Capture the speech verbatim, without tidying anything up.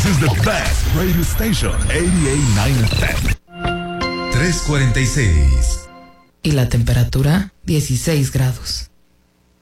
is the best radio station, ochenta y nueve F M. tres cuarenta y seis. Y la temperatura, dieciséis grados.